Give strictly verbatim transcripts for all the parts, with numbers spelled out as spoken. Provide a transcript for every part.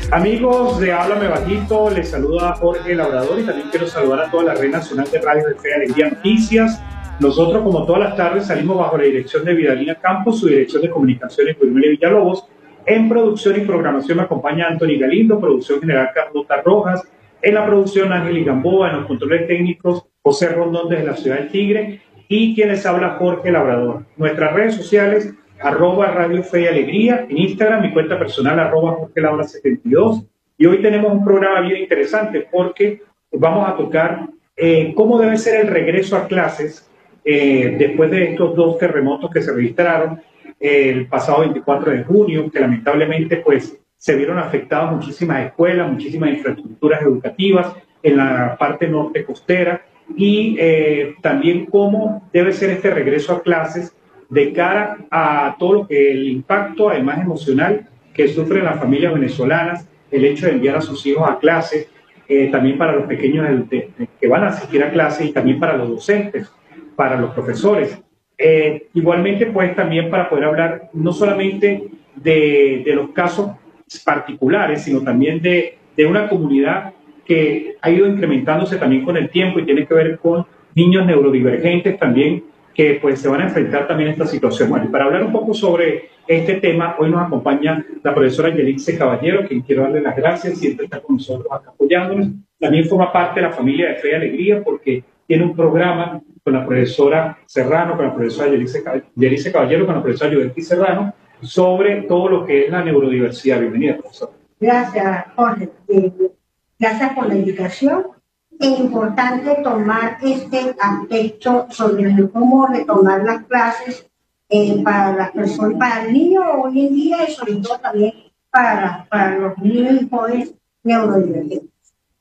Amigos de Háblame Bajito, les saluda Jorge Labrador y también quiero saludar a toda la red nacional de radio de Fe y Alegría Noticias. Nosotros, como todas las tardes, salimos bajo la dirección de Vidalina Campos, su dirección de comunicaciones Wilmer Villalobos. En producción y programación me acompaña Anthony Galindo, producción general Carlota Rojas, en la producción Ángel Gamboa, en los controles técnicos José Rondón desde la ciudad del Tigre y quien les habla Jorge Labrador. Nuestras redes sociales, arroba Radio Fe y Alegría, en Instagram, mi cuenta personal, arroba Jorge Labra setenta y dos. Y hoy tenemos un programa bien interesante porque vamos a tocar eh, cómo debe ser el regreso a clases eh, después de estos dos terremotos que se registraron eh, el pasado veinticuatro de junio, que lamentablemente pues se vieron afectadas muchísimas escuelas, muchísimas infraestructuras educativas en la parte norte costera y eh, también cómo debe ser este regreso a clases de cara a todo lo que el impacto, además emocional, que sufren las familias venezolanas, el hecho de enviar a sus hijos a clase, eh, también para los pequeños de, de, de, que van a asistir a clase y también para los docentes, para los profesores. Eh, igualmente, pues también para poder hablar no solamente de, de los casos particulares, sino también de, de una comunidad que ha ido incrementándose también con el tiempo y tiene que ver con niños neurodivergentes también, que pues se van a enfrentar también a esta situación. Bueno, y para hablar un poco sobre este tema, hoy nos acompaña la profesora Yelice Caballero, quien quiero darle las gracias, siempre está con nosotros acá apoyándonos. También forma parte de la familia de Fe y Alegría porque tiene un programa con la profesora Serrano, con la profesora Yelice, Yelice Caballero, con la profesora Juventus Serrano, sobre todo lo que es la neurodiversidad. Bienvenida, profesora. Gracias, Jorge. Eh, gracias por la invitación. Es importante tomar este aspecto sobre cómo retomar las clases eh, para las personas, para el niño hoy en día y sobre todo también para, para los niños y jóvenes neurodivergentes.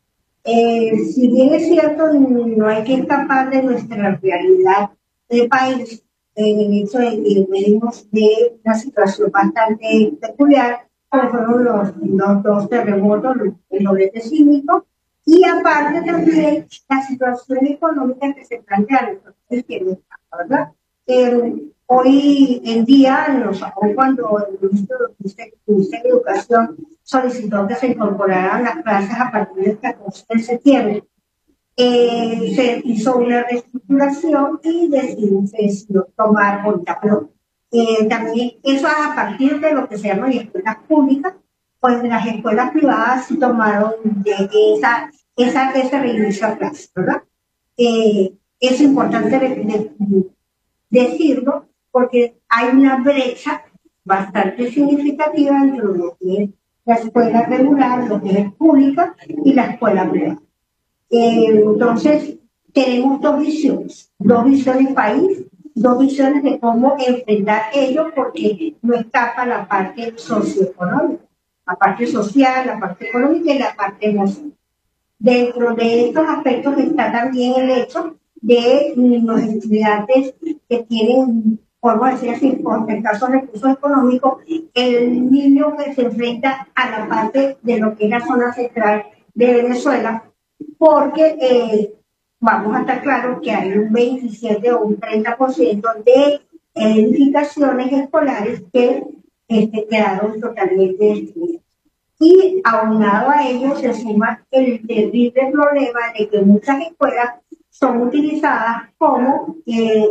Eh, si bien es cierto, no hay que escapar de nuestra realidad del país en el hecho de que venimos de una situación bastante peculiar, como fueron los, los dos terremotos, el doblete sísmico, y aparte también la situación económica que se plantea, ¿verdad? Eh, hoy en día, los, cuando el Ministerio de Educación solicitó que se incorporaran las clases a partir del catorce de septiembre, eh, se hizo una reestructuración y decidió, se decidió tomar cuenta. Pero eh, también eso es a partir de lo que se llaman escuelas públicas, pues las escuelas privadas sí tomaron de esa, esa, ese reinicio a clases, ¿verdad? Eh, es importante de, de, decirlo porque hay una brecha bastante significativa entre lo que es la escuela regular, lo que es pública y la escuela privada. Eh, entonces, tenemos dos visiones, dos visiones país, dos visiones de cómo enfrentar ello porque no escapa la parte socioeconómica, la parte social, la parte económica y la parte emocional. Dentro de estos aspectos está también el hecho de los estudiantes que tienen, podemos decir así, por escasos recursos económicos, el niño que se enfrenta a la parte de lo que es la zona central de Venezuela, porque eh, vamos a estar claros que hay un veintisiete o un treinta por ciento de edificaciones escolares que este, quedaron totalmente destruidas. Y aunado a ello se suma el terrible problema de que muchas escuelas son utilizadas como eh,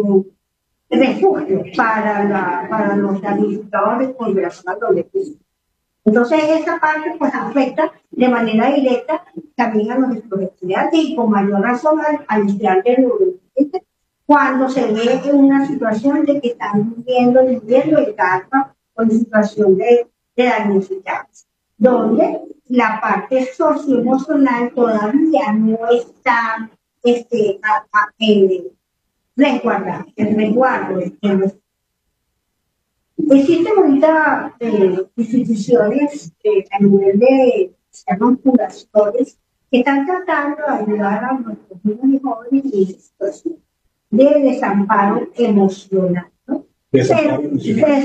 refugio para, la, para los damnificados de población adolescente. Entonces esa parte pues afecta de manera directa también a nuestros estudiantes y con mayor razón al, al estudiante neurodivergente cuando se ve en una situación de que están viviendo, viviendo en casa o en situación de, de damnificados, donde la parte socioemocional todavía no está este, a, a, eh, resguardada, el resguardo. El, Existen ahorita eh, instituciones eh, a nivel de, se llaman fundaciones, que están tratando de ayudar a nuestros niños y jóvenes en esta situación de desamparo emocional, ¿no? Desamparo emocional.